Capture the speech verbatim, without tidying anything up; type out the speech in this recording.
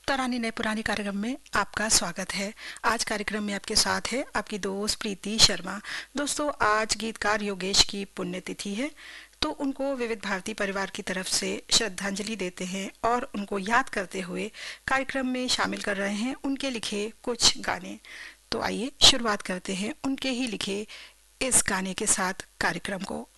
तरानी नए पुरानी कार्यक्रम में आपका स्वागत है। आज कार्यक्रम में आपके साथ है आपकी दोस्त प्रीति शर्मा। दोस्तों, आज गीतकार योगेश की पुण्यतिथि है, तो उनको विविध भारती परिवार की तरफ से श्रद्धांजलि देते हैं और उनको याद करते हुए कार्यक्रम में शामिल कर रहे हैं उनके लिखे कुछ गाने। तो आइए शुरुआत करते हैं उनके ही लिखे इस गाने के साथ कार्यक्रम को।